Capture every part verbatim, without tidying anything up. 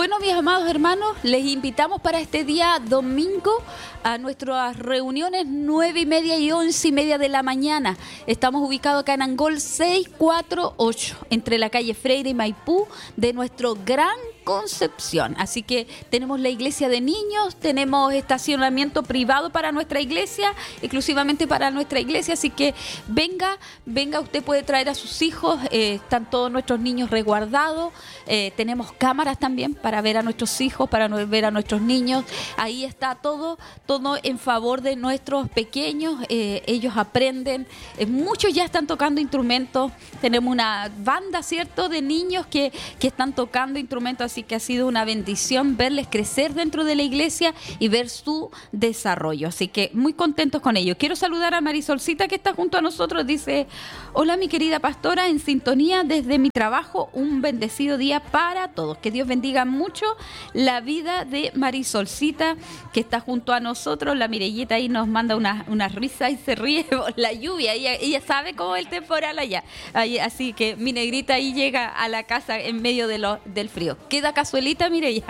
Bueno, mis amados hermanos, les invitamos para este día domingo a nuestras reuniones nueve y media y once y media de la mañana. Estamos ubicados acá en Angol seiscientos cuarenta y ocho, entre la calle Freire y Maipú, de nuestro Gran Concepción. Así que tenemos la iglesia de niños, tenemos estacionamiento privado para nuestra iglesia, exclusivamente para nuestra iglesia, así que venga, venga, usted puede traer a sus hijos, eh, están todos nuestros niños resguardados, eh, tenemos cámaras también para ver a nuestros hijos, para ver a nuestros niños, ahí está todo, todo en favor de nuestros pequeños, eh, ellos aprenden, eh, muchos ya están tocando instrumentos, tenemos una banda, ¿cierto?, de niños que, que están tocando instrumentos, así que ha sido una bendición verles crecer dentro de la iglesia y ver su desarrollo. Así que muy contentos con ello. Quiero saludar a Marisolcita, que está junto a nosotros. Dice: hola, mi querida pastora, en sintonía desde mi trabajo. Un bendecido día para todos. Que Dios bendiga mucho la vida de Marisolcita, que está junto a nosotros. La Mirellita ahí nos manda una, una risa y se ríe por la lluvia. Ella, ella sabe cómo es el temporal allá. Ahí, así que mi negrita ahí llega a la casa en medio de lo, del frío. Queda cazuelita, Mireya.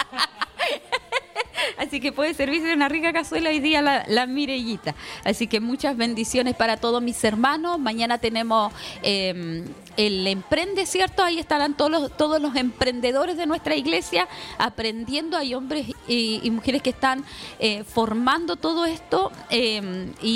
Así que puede servirse de una rica cazuela hoy día la, la Mirellita. Así que muchas bendiciones para todos mis hermanos. Mañana tenemos eh, el Emprende, ¿cierto? Ahí estarán todos los, todos los emprendedores de nuestra iglesia aprendiendo. Hay hombres y, y mujeres que están eh, formando todo esto. Eh, y